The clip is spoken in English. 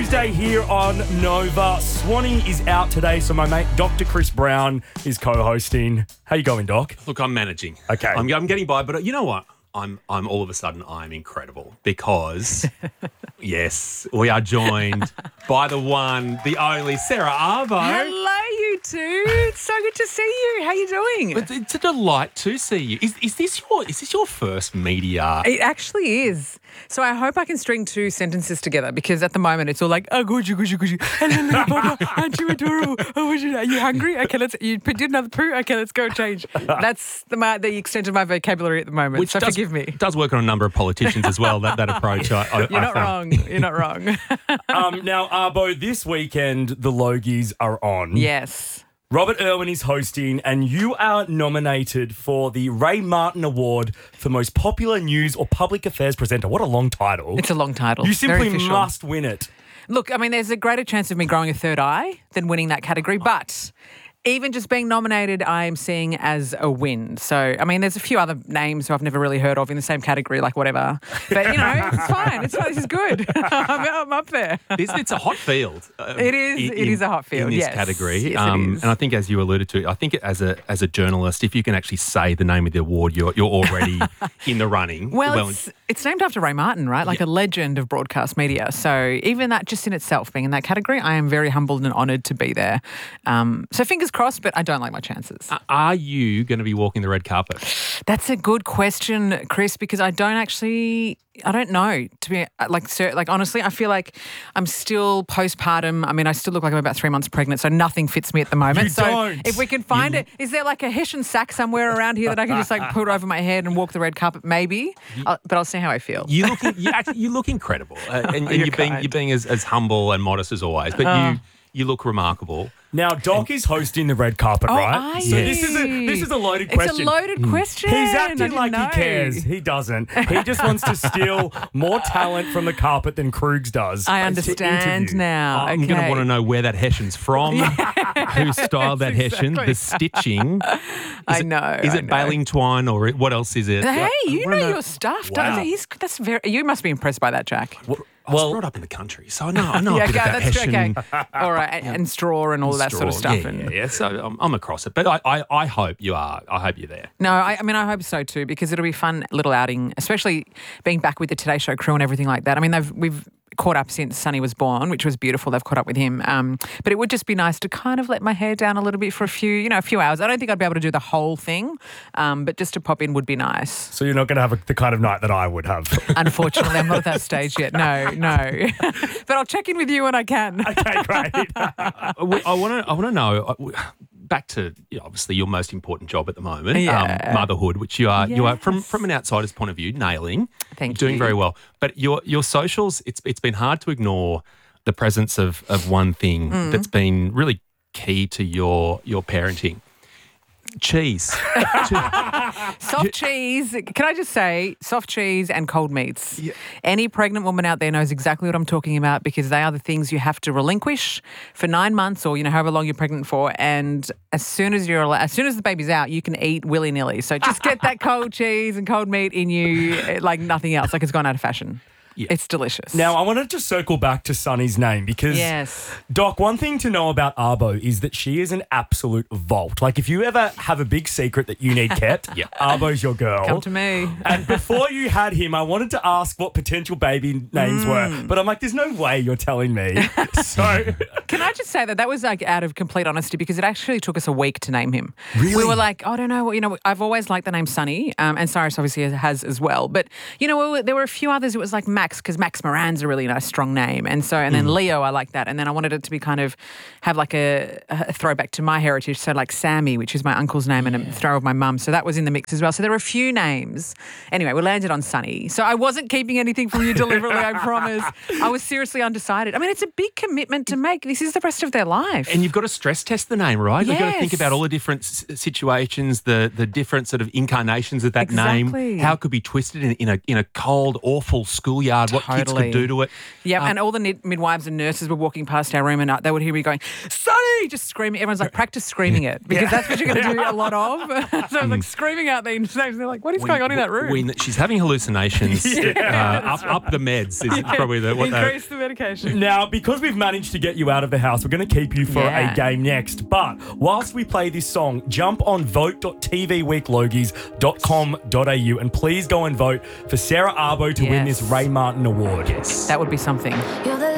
Tuesday here on Nova. Swanee is out today, so my mate Dr. Chris Brown is co-hosting. How you going, Doc? Look, I'm managing. Okay. I'm getting by, but you know what? I'm all of a sudden I'm incredible because, yes, we are joined by the one, the only Sarah Arvo. Hello, you two. It's so good to see you. How you doing? It's a delight to see you. Is this your first media? It actually is. So I hope I can string two sentences together because at the moment it's all like, oh, good, aren't you adorable? Oh, are you hungry? Okay, you did another poo? Okay, let's go change. That's the extent of my vocabulary at the moment, Which so forgive me. It does work on a number of politicians as well, that approach. You're not wrong. You're not wrong. Now, Arbo, this weekend the Logies are on. Yes. Robert Irwin is hosting, and you are nominated for the Ray Martin Award for Most Popular News or Public Affairs Presenter. What a long title. It's a long title. You simply Very official. must win it. Look, I mean, there's a greater chance of me growing a third eye than winning that category, but even just being nominated, I am seeing as a win. So, I mean, there's a few other names who I've never really heard of in the same category, like whatever. But, you know, it's fine. It's fine. This is good. I'm up there. It's a hot field. It is a hot field, in this yes. category. Yes, it is. And I think, as you alluded to, I think as a journalist, if you can actually say the name of the award, you're already in the running. Well, it's named after Ray Martin, right? Like a legend of broadcast media. So even that just in itself, being in that category, I am very humbled and honoured to be there. So fingers crossed, but I don't like my chances. Are you going to be walking the red carpet? That's a good question, Chris, because I don't know. To be like honestly, I feel like I'm still postpartum. I mean, I still look like I'm about 3 months pregnant, so nothing fits me at the moment. You don't. If we can find it, is there like a Hessian sack somewhere around here that I can just like put over my head and walk the red carpet? Maybe, but I'll see how I feel. You look incredible, and you're being as humble and modest as always. But you look remarkable. Now, Doc is hosting the red carpet, right? Are So you? this is a loaded question. It's a loaded question. He's I acting didn't like know. he cares. He doesn't. He just wants to steal more talent from the carpet than Krugs does. I to understand interview. now. I'm going to want to know where that Hessian's from, who styled that Hessian, exactly. the stitching. I know. Is it baling twine or what else is it? Hey, you wanna know your stuff, Wow. don't you? You must be impressed by that, Jack. I was brought up in the country, so I know a bit about that's Hessian. okay. All right, and straw and all that sort of straw. stuff. Yeah. So I'm across it, but I hope you are. I hope you're there. No, I mean, I hope so too, because it'll be a fun little outing, especially being back with the Today Show crew and everything like that. I mean, we've caught up since Sonny was born, which was beautiful. They've caught up with him. But it would just be nice to kind of let my hair down a little bit for a few hours. I don't think I'd be able to do the whole thing, but just to pop in would be nice. So you're not going to have the kind of night that I would have. Unfortunately, I'm not at that stage yet. No. But I'll check in with you when I can. Okay, great. I want to know. Back to obviously your most important job at the moment, Yeah. motherhood, which you are Yes. from an outsider's point of view, nailing. Thank You're doing you. very well. But your socials, it's been hard to ignore the presence of one thing that's been really key to your parenting. Cheese. Soft cheese. Can I just say, soft cheese and cold meats. Yeah. Any pregnant woman out there knows exactly what I'm talking about because they are the things you have to relinquish for 9 months or however long you're pregnant for. And as soon as the baby's out, you can eat willy-nilly. So just get that cold cheese and cold meat in you like nothing else. Like it's gone out of fashion. Yeah. It's delicious. Now, I wanted to circle back to Sonny's name because, Yes. Doc, one thing to know about Arbo is that she is an absolute vault. Like, if you ever have a big secret that you need kept, Arbo's your girl. Come to me. And before you had him, I wanted to ask what potential baby names were, but I'm like, there's no way you're telling me. So, Can I just say that was like out of complete honesty because it actually took us a week to name him. Really? We were like, I don't know, I've always liked the name Sonny, and Cyrus obviously has as well. But there were a few others. It was like Max because Max Moran's a really nice strong name, and then Leo, I like that, and then I wanted it to be kind of have like a throwback to my heritage, so like Sammy, which is my uncle's name, and a throw of my mum. So that was in the mix as well. So there were a few names. Anyway, we landed on Sonny. So I wasn't keeping anything from you deliberately. I promise. I was seriously undecided. I mean, it's a big commitment to make. This is the rest of their life. And you've got to stress test the name, right? You've got to think Yes. about all the different situations, the different sort of incarnations of that name, Exactly. how it could be twisted in a cold, awful schoolyard, what kids could Totally. do to it. Yeah, and all the midwives and nurses were walking past our room and they would hear me going, Sonny! Logie, just screaming. Everyone's like, practice screaming it because that's what you're going to do a lot of. So I was like screaming out the names. They're like, what is going on in that room? She's having hallucinations. Up the meds is probably what increase the medication. Now, because we've managed to get you out of the house, we're going to keep you for a game next. But whilst we play this song, jump on vote.tvweeklogies.com.au and please go and vote for Sarah Arbo to win this Ray Martin Award. Yes. That would be something.